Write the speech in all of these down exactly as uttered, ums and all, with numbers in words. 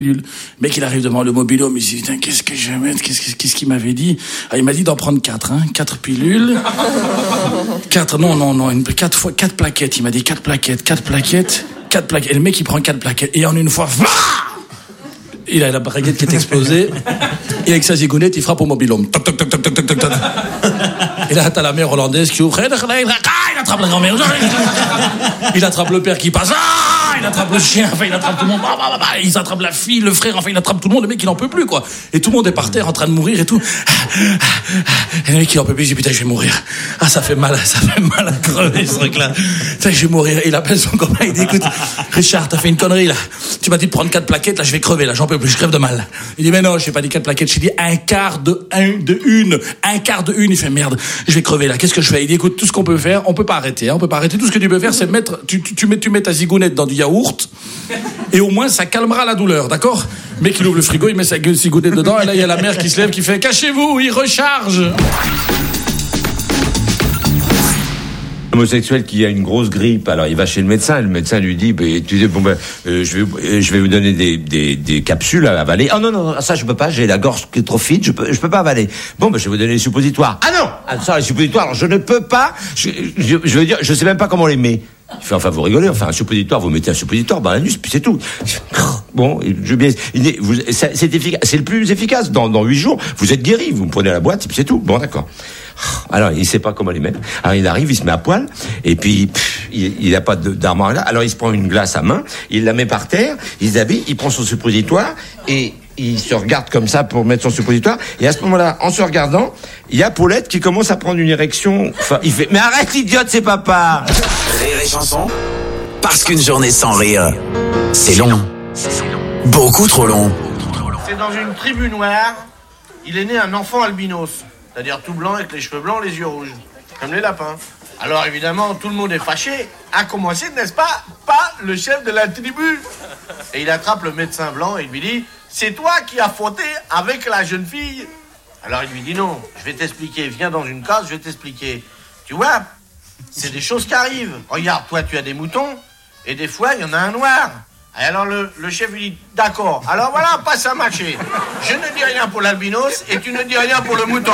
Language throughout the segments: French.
Le mec, il arrive devant le mobil-home, il se dit, putain, qu'est-ce que je vais mettre, qu'est-ce, qu'est-ce qu'il m'avait dit? Ah, il m'a dit d'en prendre quatre, hein, quatre pilules. Quatre, non, non, non, une, quatre fois, quatre plaquettes, il m'a dit quatre plaquettes, quatre plaquettes, quatre plaquettes. Et le mec, il prend quatre plaquettes, et en une fois, bah il a la baguette qui est explosée, et avec sa zigounette, il frappe au mobil-home. Toc, toc, toc, toc, toc, toc, toc. Et là, t'as la mère hollandaise qui ouvre, il attrape la grand-mère, il attrape le père qui passe, il attrape le chien, enfin il attrape tout le monde, bah, bah, bah, il attrape la fille, le frère, enfin il attrape tout le monde, le mec il en peut plus quoi. Et tout le monde est par terre en train de mourir et tout. Et le mec il en peut plus, il dit putain je vais mourir. Ah ça fait mal, ça fait mal à crever ce truc là. Putain je vais mourir. Et il appelle son copain, il dit écoute Richard t'as fait une connerie là. Tu m'as dit de prendre quatre plaquettes, là je vais crever là, j'en peux plus, je crève de mal. Il dit mais non j'ai pas dit quatre plaquettes, j'ai dit un quart de un, de une, un quart de une. Il fait merde, je vais crever là, qu'est-ce que je fais? Il dit écoute tout ce qu'on peut faire, on peut pas arrêter, hein, on peut pas arrêter, tout ce que tu peux faire c'est mettre, tu, tu, tu mets, tu mets ta zigounette dans du yaourt. Et au moins ça calmera la douleur, d'accord? Le mec il ouvre le frigo, il met sa gueule zigounette dedans, et là il y a la mère qui se lève, qui fait cachez-vous, il recharge. Homosexuel qui a une grosse grippe, alors il va chez le médecin, et le médecin lui dit, bah, tu dis, bon ben, euh, je vais, je vais vous donner des, des, des capsules à avaler. Ah non non, ça je peux pas, j'ai la gorge qui est trop fine, je peux, je peux pas avaler. Bon ben, je vais vous donner les suppositoires. Ah non, ah, ça les suppositoires, alors, je ne peux pas. Je, je, je veux dire, je sais même pas comment on les met. Il fait, enfin, vous rigolez, enfin, un suppositoire, vous mettez un suppositoire dans l'anus, puis c'est tout. Bon, je bien, vous, c'est efficace, c'est le plus efficace. Dans, dans huit jours, vous êtes guéri, vous me prenez la boîte, et puis c'est tout. Bon, d'accord. Alors, il sait pas comment les mettre. Alors, il arrive, il se met à poil, et puis, pff, il, il a pas d'armoire là. Alors, il se prend une glace à main, il la met par terre, il s'habille, il prend son suppositoire, et il se regarde comme ça pour mettre son suppositoire. Et à ce moment-là, en se regardant, il y a Paulette qui commence à prendre une érection. Enfin, il fait, mais arrête, idiote, c'est papa! Rire et chanson, parce qu'une journée sans rire, c'est long. Beaucoup trop long. C'est dans une tribu noire, il est né un enfant albinos. C'est-à-dire tout blanc avec les cheveux blancs, les yeux rouges. Comme les lapins. Alors évidemment, tout le monde est fâché. À commencer, n'est-ce pas, pas le chef de la tribu. Et il attrape le médecin blanc et il lui dit, c'est toi qui as fauté avec la jeune fille. Alors il lui dit non, je vais t'expliquer. Viens dans une case, je vais t'expliquer. Tu vois, c'est des choses qui arrivent. Regarde, toi tu as des moutons et des fois il y en a un noir. Et alors le, le chef lui dit d'accord, alors voilà, passe à matcher. Je ne dis rien pour l'albinos et tu ne dis rien pour le mouton.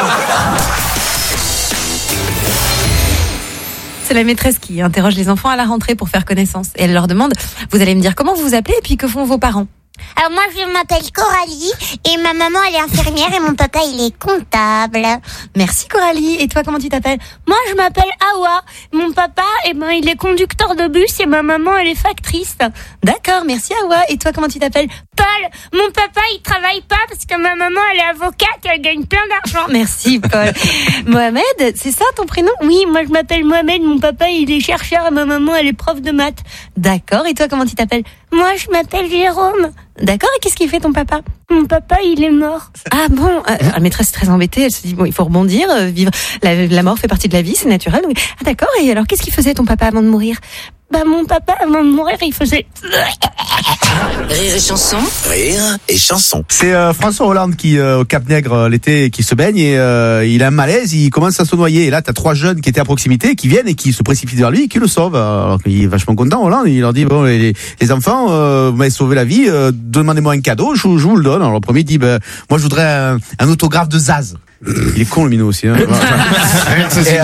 C'est la maîtresse qui interroge les enfants à la rentrée pour faire connaissance. Et elle leur demande, vous allez me dire comment vous vous appelez et puis que font vos parents? Alors moi je m'appelle Coralie et ma maman elle est infirmière et mon papa il est comptable. Merci Coralie. Et toi comment tu t'appelles? Moi je m'appelle Awa. Mon papa eh ben il est conducteur de bus et ma maman elle est factrice. D'accord, merci Awa. Et toi comment tu t'appelles? Paul. Mon papa il travaille pas parce que ma maman elle est avocate et elle gagne plein d'argent. Merci Paul. Mohamed, c'est ça ton prénom? Oui, moi je m'appelle Mohamed, mon papa il est chercheur et ma maman elle est prof de maths. D'accord, et toi comment tu t'appelles? Moi je m'appelle Jérôme. D'accord, et qu'est-ce qu'il fait ton papa? Mon papa, il est mort. Ah bon, euh, la maîtresse est très embêtée, elle se dit, bon, il faut rebondir, euh, vivre, la, la mort fait partie de la vie, c'est naturel. Donc... Ah d'accord, et alors qu'est-ce qu'il faisait ton papa avant de mourir? Bah mon papa, avant de mourir, il faisait... Rire et chanson. Rire et chanson. C'est euh, François Hollande qui, euh, au Cap-Nègre euh, l'été, qui se baigne et euh, il a un malaise, il commence à se noyer. Et là, t'as trois jeunes qui étaient à proximité, qui viennent et qui se précipitent vers lui et qui le sauvent. Alors qu'il est vachement content, Hollande. Il leur dit, bon, les, les enfants, euh, vous m'avez sauvé la vie, euh, demandez-moi un cadeau, je, je vous le donne. Alors le premier dit, ben, moi je voudrais un, un autographe de Zaz. Il est con le minot aussi. Hein. et,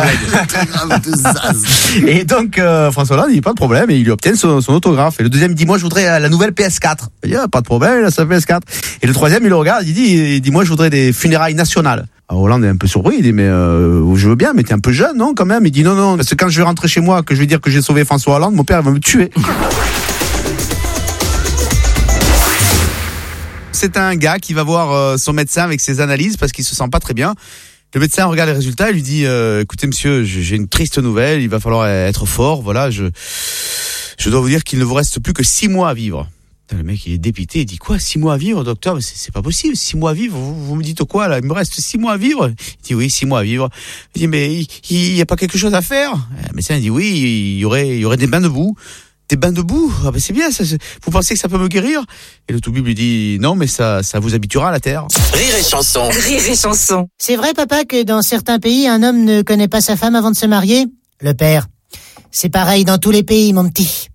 euh, et donc euh, François Hollande il dit pas de problème et il lui obtient son, son autographe. Et le deuxième dit moi je voudrais la nouvelle P S quatre. Il dit ah, pas de problème, il a sa P S quatre. Et le troisième il le regarde, il dit il dit moi je voudrais des funérailles nationales. Alors Hollande est un peu surpris, il dit mais euh, je veux bien, mais t'es un peu jeune non quand même. Il dit non non parce que quand je vais rentrer chez moi que je vais dire que j'ai sauvé François Hollande, mon père il va me tuer. C'est un gars qui va voir euh, son médecin avec ses analyses parce qu'il se sent pas très bien. Le médecin regarde les résultats et lui dit euh, écoutez monsieur, j'ai une triste nouvelle, il va falloir être fort, voilà, je je dois vous dire qu'il ne vous reste plus que six mois à vivre. Le mec il est dépité, il dit quoi, six mois à vivre docteur? Mais c'est, c'est pas possible, six mois à vivre, vous, vous me dites quoi là? Il me reste six mois à vivre? Il dit oui, six mois à vivre. Il dit mais il, il y a pas quelque chose à faire? Le médecin il dit oui, il y aurait il y aurait des bains de boue. Des bains de boue, ah ben c'est bien, ça, vous pensez que ça peut me guérir? Et le toubib lui dit non mais ça, ça vous habituera à la terre. Rire et chanson. Rire et chanson. C'est vrai papa que dans certains pays un homme ne connaît pas sa femme avant de se marier? Le père. C'est pareil dans tous les pays mon petit.